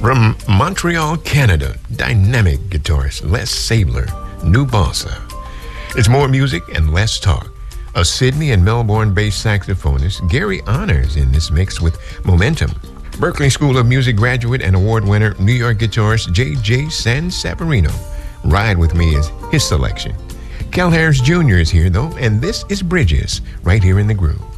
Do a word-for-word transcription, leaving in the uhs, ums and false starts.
From Montreal, Canada, dynamic guitarist Les Sabler, New Bossa. It's more music and less talk. A Sydney and Melbourne-based saxophonist, Gary Honors in this mix with Momentum. Berklee School of Music graduate and award winner, New York guitarist J J Sanseverino. Ride With Me is his selection. Cal Harris Junior is here, though, and this is Bridges, right here in the groove.